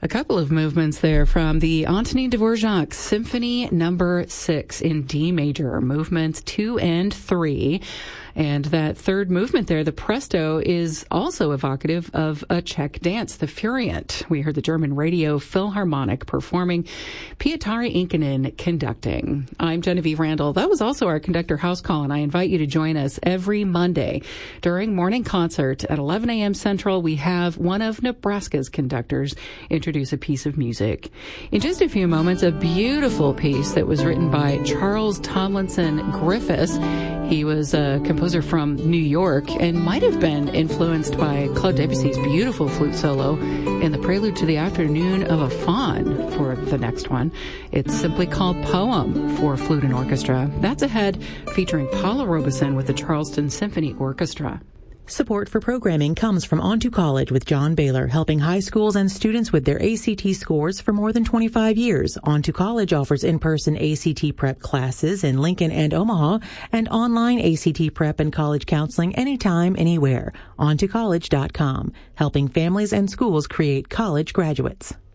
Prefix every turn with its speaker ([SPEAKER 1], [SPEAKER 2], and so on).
[SPEAKER 1] A couple of movements there from the Antonin Dvorak Symphony Number 6 in D major, movements 2 and 3. And that third movement there, the presto, is also evocative of a Czech dance, the Furient. We heard the German Radio Philharmonic performing, Pietari Inkinen conducting. I'm Genevieve Randall. That was also our conductor house call, and I invite you to join us every Monday during morning concert at 11 a.m. Central. We have one of Nebraska's conductors introduce a piece of music. In just a few moments, a beautiful piece that was written by Charles Tomlinson Griffiths. He was a composer from New York and might have been influenced by Claude Debussy's beautiful flute solo in the prelude to the Afternoon of a Faun for the next one. It's simply called Poem for Flute and Orchestra. That's ahead, featuring Paula Robeson with the Charleston Symphony Orchestra.
[SPEAKER 2] Support for programming comes from On to College with John Baylor, helping high schools and students with their ACT scores for more than 25 years. On to College offers in-person ACT prep classes in Lincoln and Omaha and online ACT prep and college counseling anytime, anywhere. OnToCollege.com, helping families and schools create college graduates.